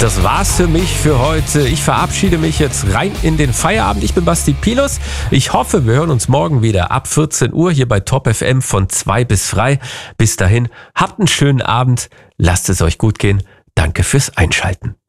Das war's für mich für heute. Ich verabschiede mich jetzt rein in den Feierabend. Ich bin Basti Pilus. Ich hoffe, wir hören uns morgen wieder ab 14 Uhr hier bei Top FM von 2 bis frei. Bis dahin, habt einen schönen Abend. Lasst es euch gut gehen. Danke fürs Einschalten.